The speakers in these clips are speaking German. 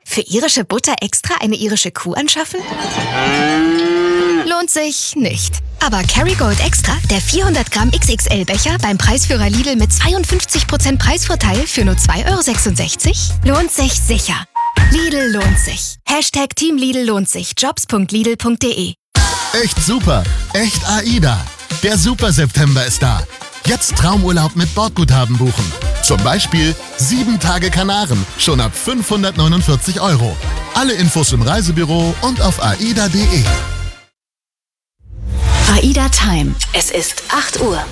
Für irische Butter extra eine irische Kuh anschaffen? Lohnt sich nicht. Aber Kerrygold Extra, der 400 Gramm XXL-Becher beim Preisführer Lidl mit 52% Preisvorteil für nur 2,66 €, lohnt sich sicher. Lidl lohnt sich. Team Lidl lohnt sich. Jobs.lidl.de. Echt super, echt AIDA. Der Super September ist da. Jetzt Traumurlaub mit Bordguthaben buchen. Zum Beispiel 7 Tage Kanaren, schon ab 549 €. Alle Infos im Reisebüro und auf aida.de. AIDA Time. Es ist 8 Uhr.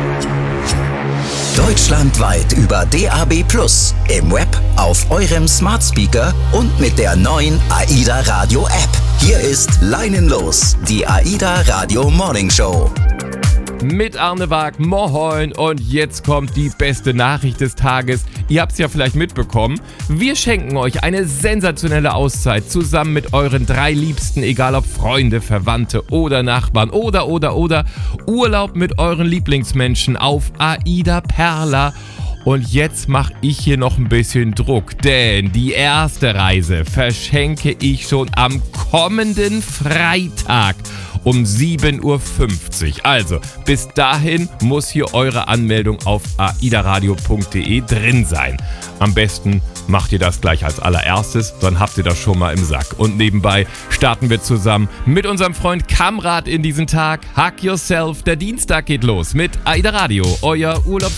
Deutschlandweit über DAB+, im Web, auf eurem Smart Speaker und mit der neuen AIDA Radio App. Hier ist Leinenlos, die AIDA Radio Morning Show. Mit Arne Waag, moin, und jetzt kommt die beste Nachricht des Tages. Ihr habt es ja vielleicht mitbekommen. Wir schenken euch eine sensationelle Auszeit zusammen mit euren 3 Liebsten, egal ob Freunde, Verwandte oder Nachbarn oder Urlaub mit euren Lieblingsmenschen auf AIDA Perla. Und jetzt mache ich hier noch ein bisschen Druck, denn die erste Reise verschenke ich schon am kommenden Freitag um 7:50 Uhr. Also, bis dahin muss hier eure Anmeldung auf aidaradio.de drin sein. Am besten macht ihr das gleich als allererstes, dann habt ihr das schon mal im Sack. Und nebenbei starten wir zusammen mit unserem Freund Kamrat in diesen Tag. Hug yourself, der Dienstag geht los mit AIDA Radio, euer Urlaubs